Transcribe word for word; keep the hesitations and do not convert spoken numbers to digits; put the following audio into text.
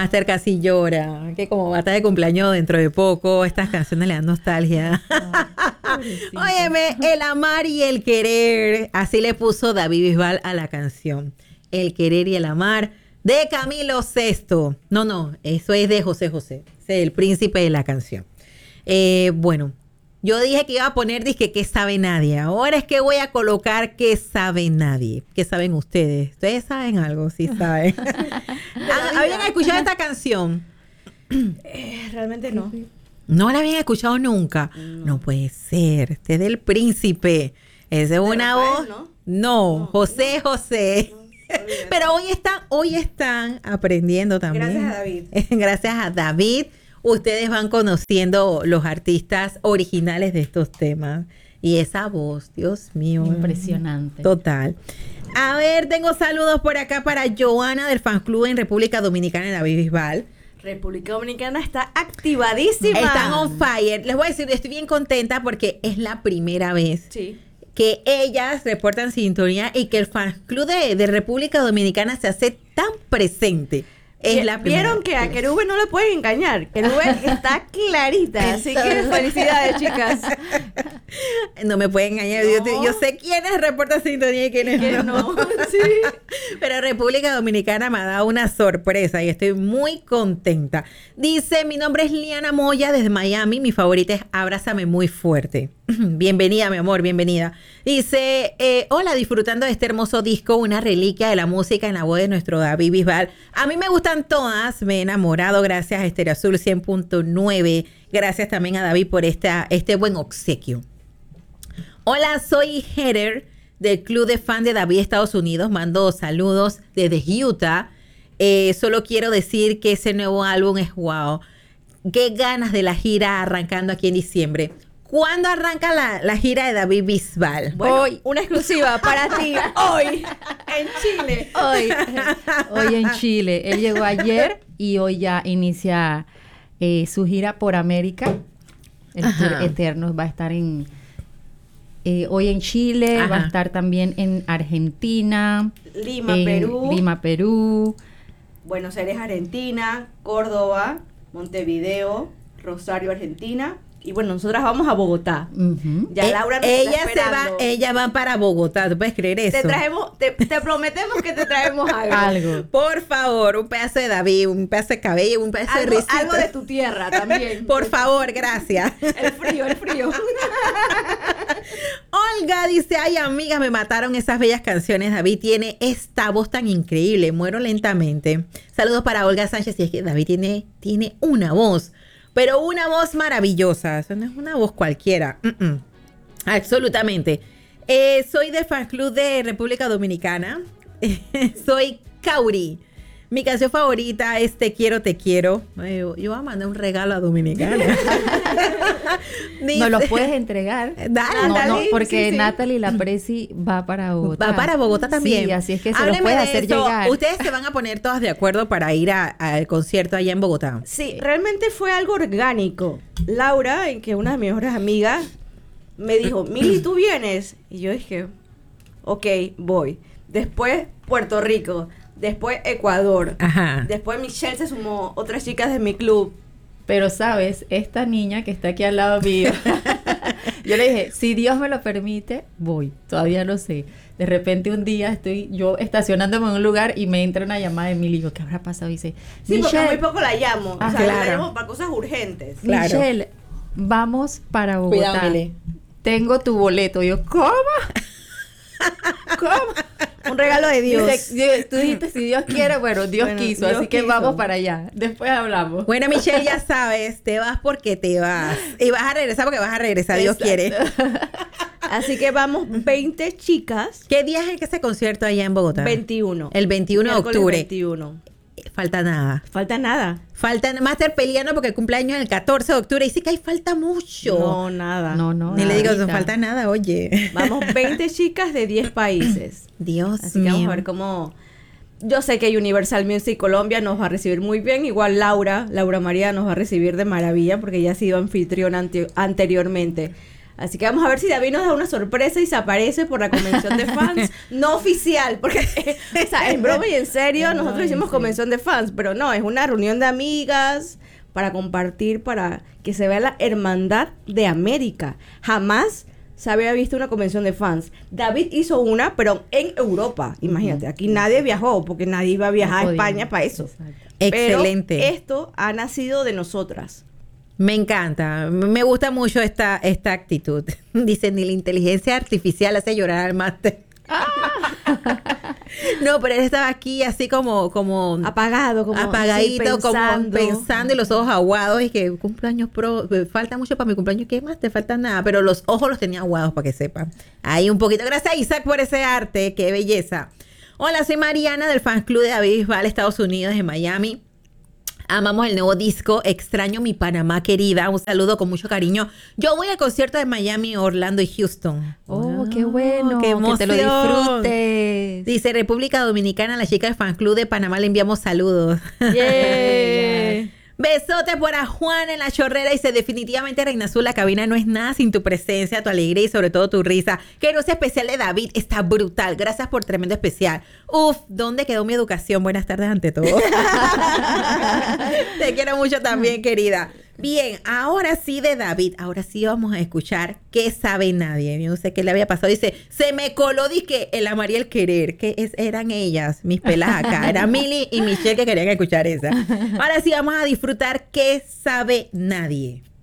Master casi llora, que como va a estar de cumpleaños dentro de poco, estas canciones le dan nostalgia. Ay, óyeme, el amar y el querer, así le puso David Bisbal a la canción. El querer y el amar de Camilo Sesto. No, no, eso es de José José, es el príncipe de la canción. Eh, bueno, yo dije que iba a poner, dije, ¿qué sabe nadie? Ahora es que voy a colocar ¿qué sabe nadie? ¿Qué saben ustedes? ¿Ustedes saben algo? Sí saben. ¿Habían escuchado esta canción? Eh, realmente no. ¿No la habían escuchado nunca? No, no puede ser. Este es del príncipe. Esa es una voz. ¿No? No, no, José no. José. No, pero hoy están, hoy están aprendiendo también. Gracias a David. Gracias a David. Ustedes van conociendo los artistas originales de estos temas. Y esa voz, Dios mío. Impresionante. Total. A ver, tengo saludos por acá para Joana del fan club en República Dominicana de David Bisbal. República Dominicana está activadísima. Están on fire. Les voy a decir, estoy bien contenta porque es la primera vez sí. que ellas reportan sintonía y que el fan club de, de República Dominicana se hace tan presente. Es la Vieron que a Querube no le pueden engañar. Querube está clarita. Así que felicidades, chicas. No me pueden engañar. No. Yo, yo sé quiénes reportan sintonía y quiénes ¿Qué no. no? Sí. Pero República Dominicana me ha dado una sorpresa y estoy muy contenta. Dice, mi nombre es Liana Moya desde Miami. Mi favorita es Abrázame Muy Fuerte. Bienvenida, mi amor, bienvenida. Dice, eh, hola, disfrutando de este hermoso disco, una reliquia de la música en la voz de nuestro David Bisbal. A mí me gustan todas, me he enamorado, gracias a Estéreo Azul cien punto nueve. Gracias también a David por esta, este buen obsequio. Hola, soy Heather del Club de Fan de David Estados Unidos. Mando saludos desde Utah. Eh, solo quiero decir que ese nuevo álbum es wow. Qué ganas de la gira arrancando aquí en diciembre. ¿Cuándo arranca la, la gira de David Bisbal? Bueno, hoy, una exclusiva para ti, hoy, en Chile. Hoy, hoy en Chile. Él llegó ayer y hoy ya inicia eh, su gira por América. El Ajá. tour eterno va a estar en eh, hoy en Chile, Ajá. va a estar también en Argentina. Lima, en Perú. Lima, Perú. Buenos Aires, Argentina. Córdoba, Montevideo, Rosario, Argentina. Y bueno, nosotras vamos a Bogotá. Uh-huh. Ya Laura nos ella está esperando. Se va, ella va para Bogotá, ¿tú puedes creer eso? Te traemos, te, te prometemos que te traemos algo. Algo. Por favor, un pedazo de David, un pedazo de cabello, un pedazo algo, de risita. Algo de tu tierra también. Por favor, gracias. El frío, el frío. Olga dice, ay amigas, me mataron esas bellas canciones. David tiene esta voz tan increíble, muero lentamente. Saludos para Olga Sánchez. Y es que David tiene, tiene una voz. Pero una voz maravillosa. Eso no es una voz cualquiera. Mm-mm. Absolutamente. Eh, soy del fan club de República Dominicana. Soy Kauri. Mi canción favorita es Te Quiero, Te Quiero. Eh, yo voy a mandar un regalo a Dominicana. Dice, ¿no lo puedes entregar? Dale, no, dale, no, porque sí, sí. Natalie La Presi va para Bogotá. Va para Bogotá también. Sí, así es que se Hábleme los puede de hacer eso. llegar. Ustedes se van a poner todas de acuerdo para ir a, al concierto allá en Bogotá. Sí, realmente fue algo orgánico. Laura, en que una de mis mejores amigas, me dijo, Mili, ¿tú vienes? Y yo dije, ok, voy. Después, Puerto Rico. Después Ecuador. Ajá. Después Michelle se sumó, otras chicas de mi club. Pero sabes, esta niña que está aquí al lado mío, yo le dije, si Dios me lo permite, voy. Todavía no sé. De repente un día estoy yo estacionándome en un lugar y me entra una llamada de Mili. Y digo, ¿qué habrá pasado? Y dice, sí, porque muy poco la llamo. Ah, o sea, claro. la llamo para cosas urgentes. Claro. Michelle, vamos para Bogotá. Cuidado, Mili. Tengo tu boleto. Y yo, ¿cómo? ¿Cómo? Un regalo de Dios. Dice, tú dijiste, si Dios quiere, bueno, Dios bueno, quiso, Dios así que quiso. Vamos para allá. Después hablamos. Bueno, Michelle, ya sabes, te vas porque te vas. Y vas a regresar porque vas a regresar, Dios quiere. Así que vamos veinte chicas. ¿Qué día es ese concierto allá en Bogotá? veintiuno. El veintiuno de octubre. veintiuno. Falta nada. Falta nada. Falta Master peleando porque el cumpleaños es el catorce de octubre. Y dice que ahí falta mucho. No, nada. No, no. Ni le digo, no falta nada, oye. Vamos veinte chicas de diez países. Dios Así mío. que vamos a ver cómo... Yo sé que Universal Music Colombia nos va a recibir muy bien. Igual Laura, Laura María nos va a recibir de maravilla porque ella ha sido anfitriona ante- anteriormente. Así que vamos a ver si David nos da una sorpresa y se aparece por la convención de fans no oficial, porque o sea, en broma y en serio Ay, nosotros hicimos sí. convención de fans, pero no, es una reunión de amigas para compartir, para que se vea la hermandad de América. Jamás se había visto una convención de fans. David hizo una, pero en Europa. Imagínate, aquí nadie viajó, porque nadie iba a viajar No a podía. España para eso. Exacto. Excelente. Pero esto ha nacido de nosotras. Me encanta, me gusta mucho esta, esta actitud. Dice, ni la inteligencia artificial hace llorar al máster. No, pero él estaba aquí así como, como Apagado, como apagadito, sí, como pensando. pensando y los ojos aguados. Y que cumpleaños pro, falta mucho para mi cumpleaños. ¿Qué más? Te falta nada. Pero los ojos los tenía aguados para que sepan. Ahí un poquito. Gracias, Isaac, por ese arte. Qué belleza. Hola, soy Mariana del Fans Club de David Bisbal, Estados Unidos, en Miami. Amamos el nuevo disco, extraño mi Panamá querida. Un saludo con mucho cariño. Yo voy al concierto de Miami, Orlando y Houston. Oh, qué bueno. qué que te lo emoción. disfrutes. Dice República Dominicana, la chica del Fan Club de Panamá le enviamos saludos. Yeah. Besote por a Juan en la chorrera. Dice, definitivamente, Reina Azul, la cabina no es nada sin tu presencia, tu alegría y sobre todo tu risa. Que no sea especial de David, está brutal. Gracias por tremendo especial. Uf, ¿dónde quedó mi educación? Buenas tardes ante todo. Te quiero mucho también, querida. Bien, ahora sí de David, ahora sí vamos a escuchar qué sabe nadie. Yo no sé qué le había pasado. Dice, se me coló, dizque el amar y el querer. Que es, eran ellas, mis pelas acá. Era Mili y Michelle que querían escuchar esa. Ahora sí vamos a disfrutar qué sabe nadie.